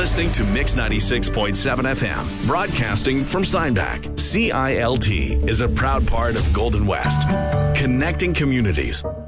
listening to Mix 96.7 FM, broadcasting from Steinbach. CILT is a proud part of Golden West, connecting communities.